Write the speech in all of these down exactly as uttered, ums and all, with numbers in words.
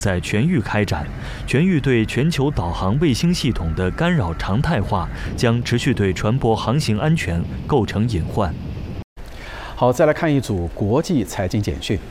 在全域开展，全域对全球导航卫星系统的干扰常态化，将持续对船舶航行安全构成隐患。 好，再来看一组国际财经简讯。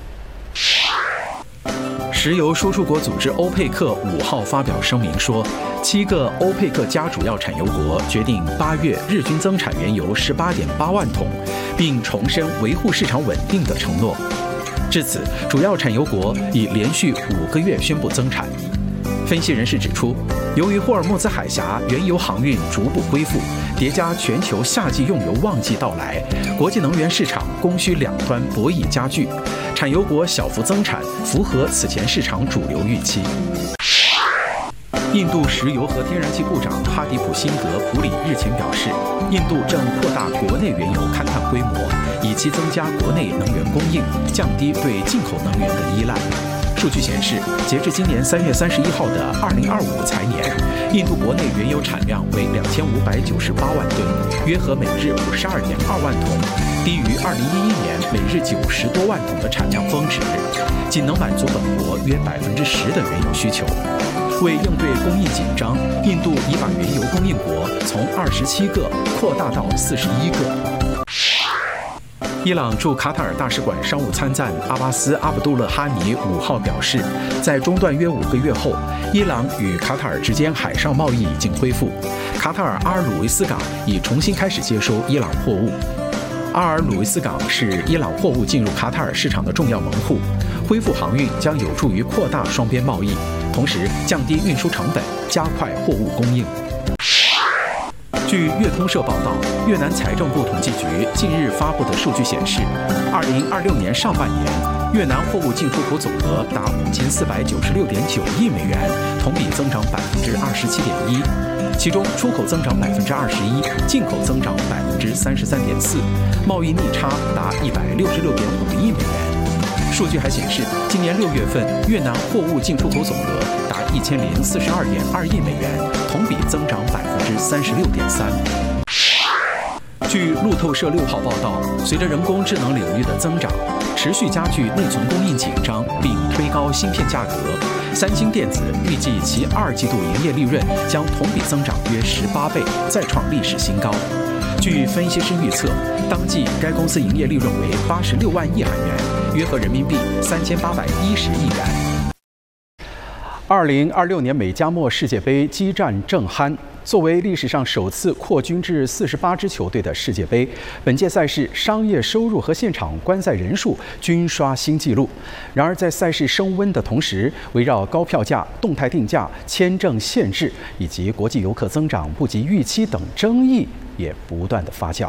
石油输出国组织欧佩克五号发表声明说，七个欧佩克加主要产油国决定八月日均增产原油十八点八万桶，并重申维护市场稳定的承诺。至此，主要产油国已连续五个月宣布增产。分析人士指出，由于霍尔木兹海峡原油航运逐步恢复，叠加全球夏季用油旺季到来，国际能源市场供需两端博弈加剧，产油国小幅增产符合此前市场主流预期。印度石油和天然气部长哈迪普辛格普里日前表示，印度正扩大国内原油勘探规模，以期增加国内能源供应，降低对进口能源的依赖。数据显示，截至今年三月三十一号的二零二五财年，印度国内原油产量为两千五百九十八万吨，约合每日五十二点二万桶，低于二零一一年每日九十多万桶的产量峰值，仅能满足本国约百分之十的原油需求。为应对供应紧张，印度已把原油供应国从二十七个扩大到四十一个。伊朗驻卡塔尔大使馆商务参赞阿巴斯·阿卜杜勒哈尼五号表示，在中断约五个月后，伊朗与卡塔尔之间海上贸易已经恢复，卡塔尔阿尔鲁维斯港已重新开始接收伊朗货物。阿尔鲁维斯港是伊朗货物进入卡塔尔市场的重要门户，恢复航运将有助于扩大双边贸易，同时降低运输成本，加快货物供应。据越通社报道，越南财政部统计局近日发布的数据显示，二零二六年上半年，越南货物进出口总额达五千四百九十六点九亿美元，同比增长百分之二十七点一，其中出口增长百分之二十一，进口增长百分之三十三点四，贸易逆差达一百六十六点五亿美元。数据还显示，今年六月份越南货物进出口总额达一千零四十二点二亿美元，同比增长百分之三十六点三。据路透社六号报道，随着人工智能领域的增长，持续加剧内存供应紧张，并推高芯片价格，三星电子预计其二季度营业利润将同比增长约十八倍，再创历史新高。据分析师预测，当季该公司营业利润为八十六万亿韩元，约合人民币三千八百一十亿元。 二零二六年美加墨世界杯激战正酣，作为历史上首次扩军至四十八支球队的世界杯，本届赛事商业收入和现场观赛人数均刷新纪录。然而，在赛事升温的同时，围绕高票价、动态定价、签证限制以及国际游客增长不及预期等争议也不断的发酵。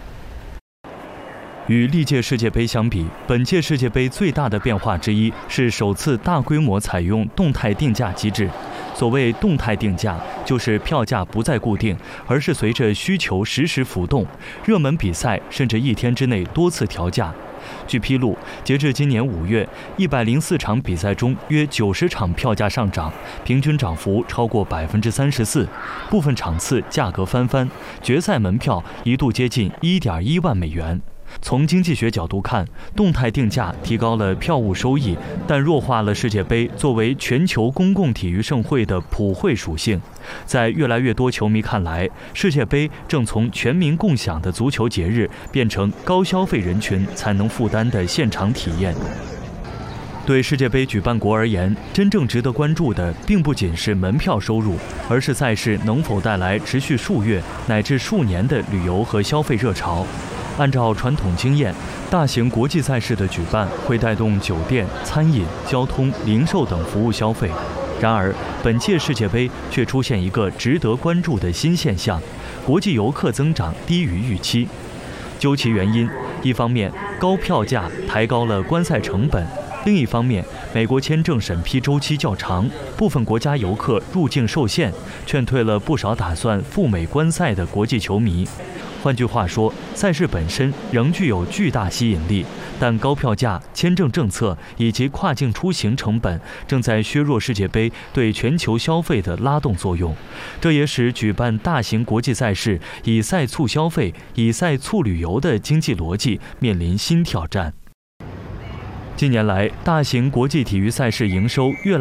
与历届世界杯相比，本届世界杯最大的变化之一是首次大规模采用动态定价机制。所谓动态定价，就是票价不再固定，而是随着需求实时浮动，热门比赛甚至一天之内多次调价。据披露，截至今年五月，一百零四场比赛中，约九十场票价上涨，平均涨幅超过百分之三十四，部分场次价格翻番，决赛门票一度接近一点一万美元。从经济学角度看，动态定价提高了票务收益，但弱化了世界杯作为全球公共体育盛会的普惠属性。在越来越多球迷看来，世界杯正从全民共享的足球节日变成高消费人群才能负担的现场体验。对世界杯举办国而言，真正值得关注的并不仅是门票收入，而是赛事能否带来持续数月乃至数年的旅游和消费热潮。按照传统经验，大型国际赛事的举办会带动酒店、餐饮、交通、零售等服务消费。然而，本届世界杯却出现一个值得关注的新现象：国际游客增长低于预期。究其原因，一方面高票价抬高了观赛成本，另一方面美国签证审批周期较长，部分国家游客入境受限，劝退了不少打算赴美观赛的国际球迷。换句话说，赛事本身仍具有巨大吸引力，但高票价、签证政策以及跨境出行成本正在削弱世界杯对全球消费的拉动作用。这也使举办大型国际赛事以赛促消费、以赛促旅游的经济逻辑面临新挑战。近年来，大型国际体育赛事营收越来